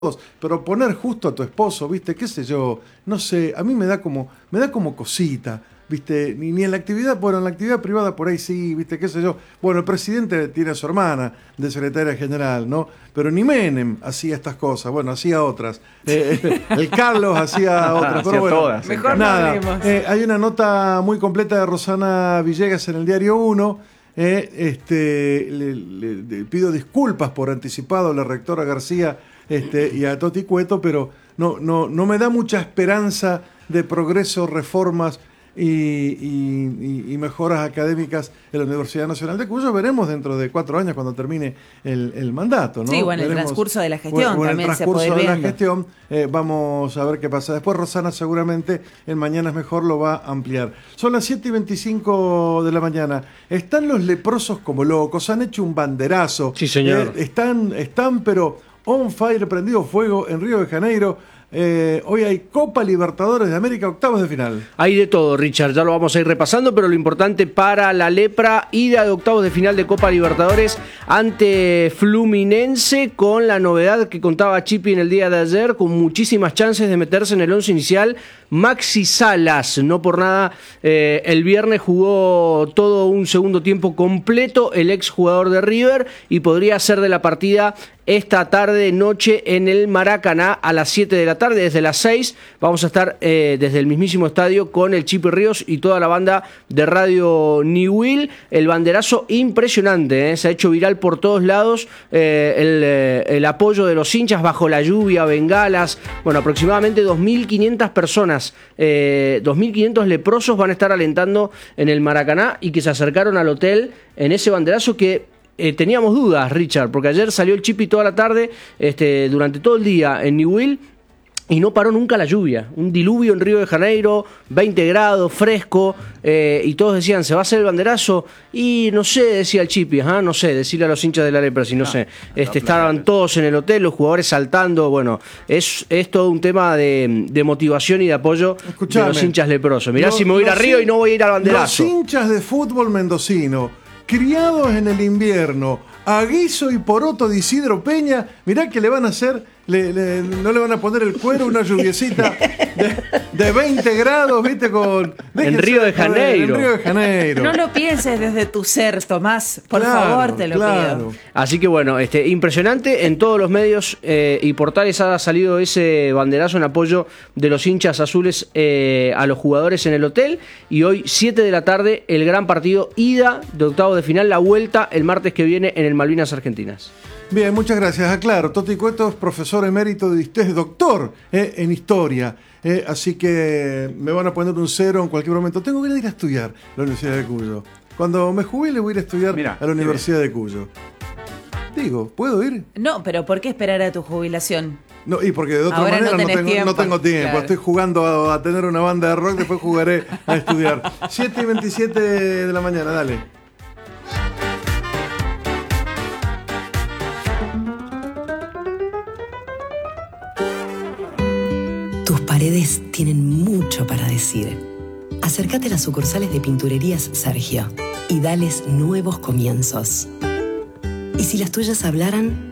pero poner justo a tu esposo, ¿viste? ¿Qué sé yo? No sé, a mí me da como cosita, ¿viste? Ni en la actividad, bueno, en la actividad privada por ahí sí, ¿viste? ¿Qué sé yo? Bueno, el presidente tiene a su hermana de secretaria general, ¿no? Pero ni Menem hacía estas cosas, bueno, hacía otras. El Carlos hacía otras, pero bueno, todas. Mejor nada. no hablemos. Hay una nota muy completa de Rosana Villegas en el Diario 1. Le pido disculpas por anticipado a la rectora García y a Toti Cueto, pero no me da mucha esperanza de progreso, reformas y mejoras académicas en la Universidad Nacional de Cuyo. Veremos dentro de 4 años cuando termine el mandato, ¿no? Sí, bueno, el transcurso de la gestión también se puede ir de la viendo. gestión, vamos a ver qué pasa. Después Rosana seguramente en Mañana es Mejor lo va a ampliar. Son las 7:25 de la mañana. Están los leprosos como locos, han hecho un banderazo. Sí, señor. Están pero on fire, prendido fuego en Río de Janeiro. Hoy hay Copa Libertadores de América, octavos de final. Hay de todo, Richard, ya lo vamos a ir repasando, pero lo importante para la Lepra, ida de octavos de final de Copa Libertadores ante Fluminense, con la novedad que contaba Chipi en el día de ayer, con muchísimas chances de meterse en el 11 inicial, Maxi Salas. No por nada, el viernes jugó todo un segundo tiempo completo el exjugador de River y podría ser de la partida esta tarde, noche en el Maracaná a las 7 de la tarde. Desde las 6 vamos a estar desde el mismísimo estadio con el Chipi Ríos y toda la banda de Radio Niwil. El banderazo impresionante, se ha hecho viral por todos lados, el apoyo de los hinchas bajo la lluvia, bengalas. Bueno, aproximadamente 2.500 personas, 2.500 leprosos van a estar alentando en el Maracaná y que se acercaron al hotel en ese banderazo que teníamos dudas, Richard, porque ayer salió el Chipi toda la tarde, durante todo el día en Niwil, y no paró nunca la lluvia. Un diluvio en Río de Janeiro, 20 grados, fresco, y todos decían, ¿se va a hacer el banderazo? Y no sé, decía el Chipi, no sé, decirle a los hinchas de la Lepra, si no sé. Estaban todos en el hotel, los jugadores saltando, bueno, es todo un tema de motivación y de apoyo de los hinchas leprosos. Mirá, si me voy a ir a Río y no voy a ir al banderazo. Los hinchas de fútbol mendocino, criados en el invierno, a guiso y poroto de Isidro Peña, mirá que le van a hacer, no le van a poner el cuero, una lluviecita de 20 grados, ¿viste? En Río de Janeiro. En Río de Janeiro. No lo pienses desde tu ser, Tomás, por favor, te lo pido. Así que bueno, impresionante, en todos los medios y portales ha salido ese banderazo en apoyo de los hinchas azules a los jugadores en el hotel, y hoy 7 de la tarde el gran partido ida de octavos de final, la vuelta el martes que viene en el Malvinas Argentinas. Bien, muchas gracias. Aclaro, Toti Cueto es profesor emérito es doctor en historia. Así que me van a poner un 0 en cualquier momento. Tengo que ir a estudiar a la Universidad de Cuyo. Cuando me jubile voy a ir a estudiar a la Universidad de Cuyo. Digo, ¿puedo ir? No, pero ¿por qué esperar a tu jubilación? No, y porque de otra Ahora manera no tengo tiempo. Claro. Estoy jugando a tener una banda de rock, después jugaré a estudiar. 7:27 de la mañana, dale. Tus paredes tienen mucho para decir. Acércate a las sucursales de Pinturerías Sergio y dales nuevos comienzos. Y si las tuyas hablaran,